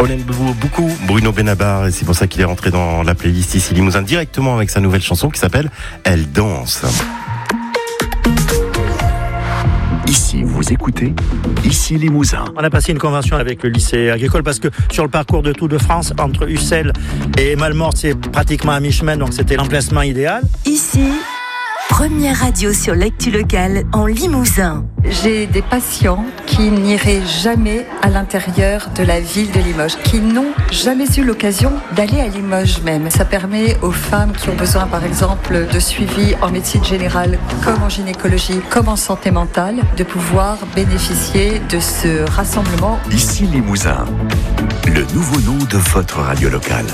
On aime beaucoup Bruno Benabar et c'est pour ça qu'il est rentré dans la playlist Ici Limousin directement avec sa nouvelle chanson qui s'appelle Elle danse. Ici, vous écoutez Ici Limousin. On a passé une convention avec le lycée agricole parce que sur le parcours de Tour de France, entre Ussel et Malmort, c'est pratiquement à mi-chemin, donc c'était l'emplacement idéal. Ici, première radio sur l'actu locale en Limousin. J'ai des patients qui n'iraient jamais à l'intérieur de la ville de Limoges, qui n'ont jamais eu l'occasion d'aller à Limoges même. Ça permet aux femmes qui ont besoin, par exemple, de suivi en médecine générale, comme en gynécologie, comme en santé mentale, de pouvoir bénéficier de ce rassemblement. Ici Limousin, le nouveau nom de votre radio locale.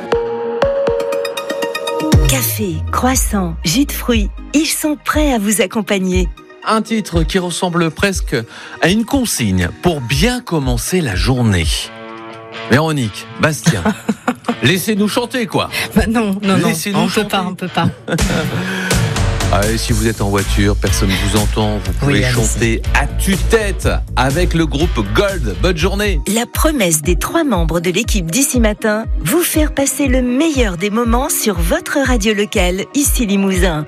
Café, croissant, jus de fruits, ils sont prêts à vous accompagner. Un titre qui ressemble presque à une consigne pour bien commencer la journée. Véronique, Bastien, laissez-nous chanter quoi. Non, Laissez-nous on chanter. peut pas. Et si vous êtes en voiture, personne ne vous entend, vous pouvez chanter à tue-tête avec le groupe Gold. Bonne journée. La promesse des 3 membres de l'équipe d'ici matin, vous faire passer le meilleur des moments sur votre radio locale, Ici Limousin.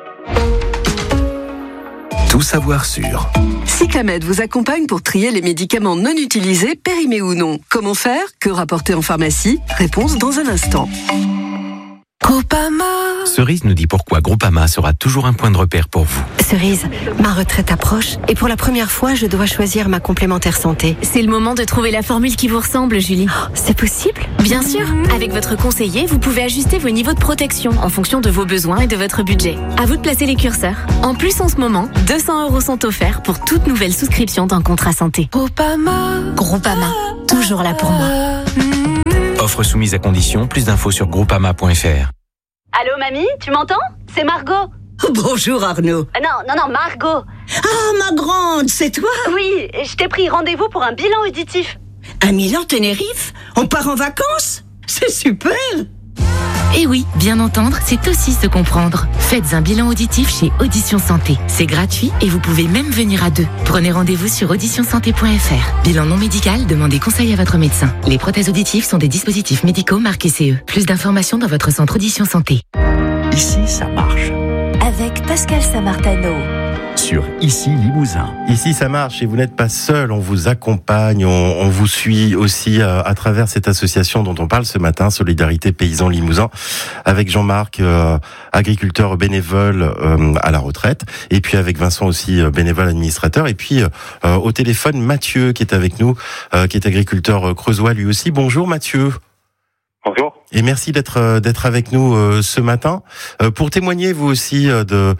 Tout savoir sur Cyclamed vous accompagne pour trier les médicaments non utilisés, périmés ou non. Comment faire? Que rapporter en pharmacie? Réponse dans un instant. Groupama. Cerise nous dit pourquoi Groupama sera toujours un point de repère pour vous. Cerise, ma retraite approche et pour la première fois, je dois choisir ma complémentaire santé. C'est le moment de trouver la formule qui vous ressemble, Julie. Oh, c'est possible? Bien sûr. Avec votre conseiller, vous pouvez ajuster vos niveaux de protection en fonction de vos besoins et de votre budget. À vous de placer les curseurs. En plus, en ce moment, 200 € sont offerts pour toute nouvelle souscription d'un contrat santé. Groupama, toujours là pour moi. Offre soumise à condition, plus d'infos sur groupama.fr. Allô mamie, tu m'entends? C'est Margot. Bonjour Arnaud. Non, Margot. Ah, ma grande, c'est toi? Oui, je t'ai pris rendez-vous pour un bilan auditif. À Milan, Tenerife? On part en vacances? C'est super! Et oui, bien entendre, c'est aussi se comprendre. Faites un bilan auditif chez Audition Santé. C'est gratuit et vous pouvez même venir à 2. Prenez rendez-vous sur auditionsanté.fr. Bilan non médical, demandez conseil à votre médecin. Les prothèses auditives sont des dispositifs médicaux marqués CE. Plus d'informations dans votre centre Audition Santé. Ici, ça marche. Avec Pascal Samartano. Sur Ici Limousin. Ici ça marche et vous n'êtes pas seul, on vous accompagne, on vous suit aussi à travers cette association dont on parle ce matin, Solidarité Paysans Limousin, avec Jean-Marc, agriculteur bénévole à la retraite, et puis avec Vincent aussi, bénévole administrateur, et puis au téléphone Mathieu qui est avec nous, qui est agriculteur creusois lui aussi. Bonjour Mathieu. Bonjour. Et merci d'être avec nous ce matin pour témoigner vous aussi de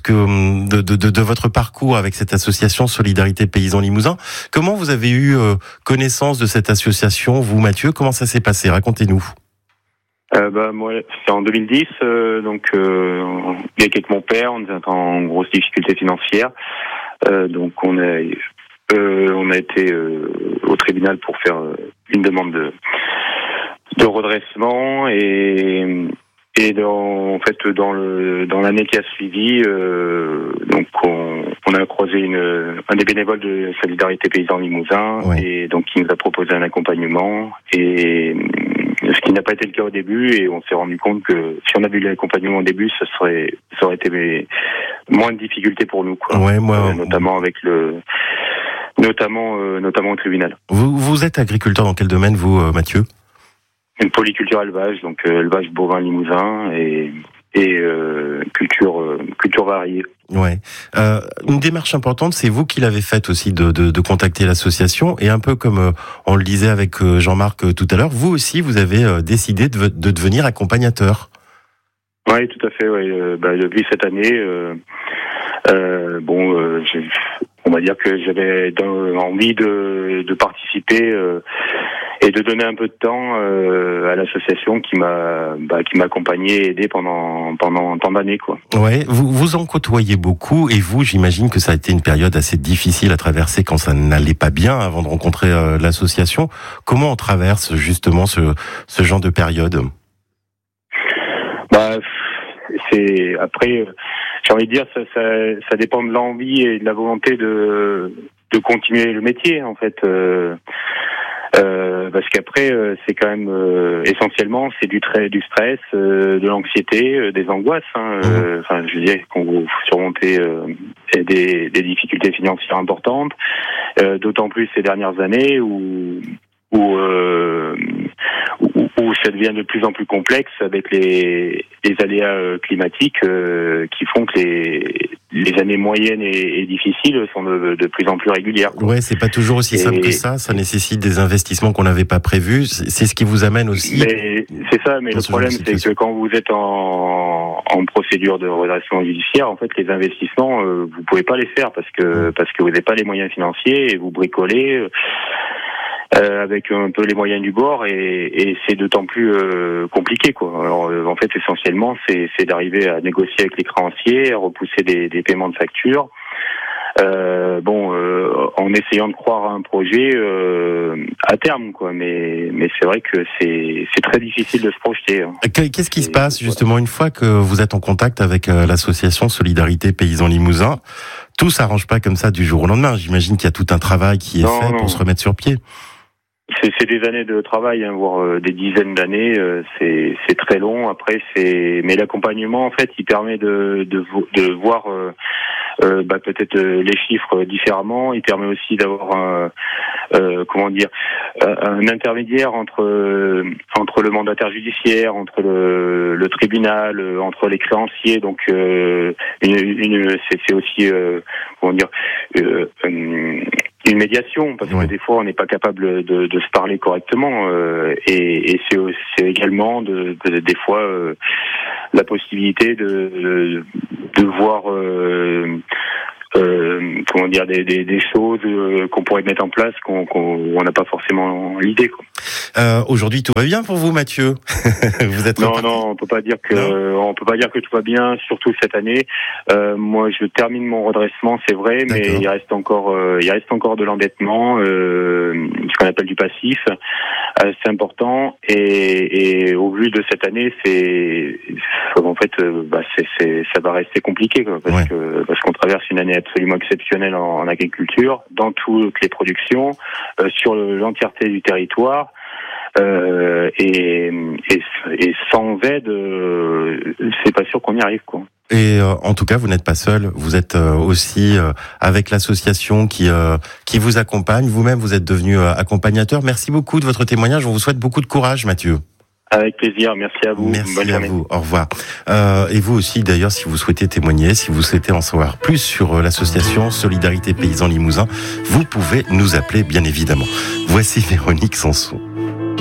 votre parcours avec cette association Solidarité Paysans Limousin. Comment vous avez eu connaissance de cette association, vous Mathieu? Comment ça s'est passé? Racontez-nous. Moi, c'était en 2010, donc avec mon père, on était en grosse difficulté financière, donc on a été au tribunal pour faire une demande de redressement et dans l'année qui a suivi, donc on a croisé un des bénévoles de Solidarité Paysans Limousin, et donc qui nous a proposé un accompagnement, et ce qui n'a pas été le cas au début, et on s'est rendu compte que si on avait eu l'accompagnement au début, ça aurait été moins de difficultés pour nous, quoi. Ouais, notamment au tribunal. Vous êtes agriculteur dans quel domaine vous Mathieu? Une polyculture élevage, donc élevage bovin limousin et culture variée. Ouais. Une démarche importante, c'est vous qui l'avez faite aussi de contacter l'association, et un peu comme on le disait avec Jean-Marc tout à l'heure, vous aussi vous avez décidé de devenir accompagnateur. Oui, tout à fait. Ouais. Depuis cette année, on va dire que j'avais envie de participer et de donner un peu de temps à l'association qui m'a accompagné et aidé pendant tant d'années, quoi. Ouais, vous en côtoyez beaucoup, et vous, j'imagine que ça a été une période assez difficile à traverser quand ça n'allait pas bien avant de rencontrer l'association. Comment on traverse justement ce genre de période? Après, j'ai envie de dire, ça dépend de l'envie et de la volonté de continuer le métier, en fait. parce qu'après c'est quand même essentiellement c'est du stress, de l'anxiété, des angoisses. Enfin, je dirais qu'on vous surmonter des difficultés financières importantes, d'autant plus ces dernières années où ça devient de plus en plus complexe avec les aléas climatiques qui font que les années moyennes et difficiles sont de plus en plus régulières. Ouais, c'est pas toujours aussi simple que ça. Ça nécessite des investissements qu'on n'avait pas prévus. C'est ce qui vous amène aussi. Mais c'est ça. Mais le problème, c'est que quand vous êtes en procédure de redressement judiciaire, en fait, les investissements, vous pouvez pas les faire parce que vous n'avez pas les moyens financiers et vous bricolez. Avec un peu les moyens du bord et c'est d'autant plus compliqué quoi. Alors en fait essentiellement c'est d'arriver à négocier avec les créanciers, à repousser des paiements de factures. En essayant de croire à un projet à terme quoi, mais c'est vrai que c'est très difficile de se projeter. Qu'est-ce qui se passe justement une fois que vous êtes en contact avec l'association Solidarité Paysans Limousin? Tout s'arrange pas comme ça du jour au lendemain. J'imagine qu'il y a tout un travail qui est fait pour se remettre sur pied. C'est des années de travail, voire des dizaines d'années. C'est très long. Après, mais l'accompagnement, en fait, il permet de voir peut-être les chiffres différemment. Il permet aussi d'avoir un intermédiaire entre le mandataire judiciaire, entre le tribunal, entre les créanciers. Donc, c'est aussi une médiation, parce que des fois on n'est pas capable de se parler correctement et c'est également des fois la possibilité de voir des choses qu'on pourrait mettre en place qu'on n'a pas forcément l'idée quoi. Aujourd'hui tout va bien pour vous, Mathieu? Vous êtes non, on peut pas dire que tout va bien, surtout cette année. Moi, je termine mon redressement, c'est vrai, mais il reste encore de l'endettement, ce qu'on appelle du passif. C'est important et au vu de cette année, ça va rester compliqué quoi, parce qu'on traverse une année absolument exceptionnelle en agriculture, dans toutes les productions, sur l'entièreté du territoire. Et sans aide, c'est pas sûr qu'on y arrive quoi. Et en tout cas, vous n'êtes pas seul. Vous êtes aussi avec l'association qui vous accompagne. Vous-même, vous êtes devenu accompagnateur. Merci beaucoup de votre témoignage. On vous souhaite beaucoup de courage, Mathieu. Avec plaisir, merci à vous. Merci Bonne journée. à vous, au revoir. Et vous aussi, d'ailleurs, si vous souhaitez témoigner, si vous souhaitez en savoir plus sur l'association Solidarité Paysans Limousin, vous pouvez nous appeler, bien évidemment. Voici Véronique Sanson.